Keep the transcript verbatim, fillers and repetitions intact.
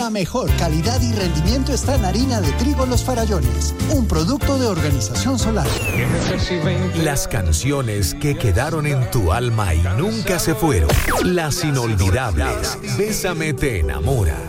La mejor calidad y rendimiento está en harina de trigo Los Farallones, un producto de Organización Solar. Las canciones que quedaron en tu alma y nunca se fueron. Las inolvidables. Bésame te enamora.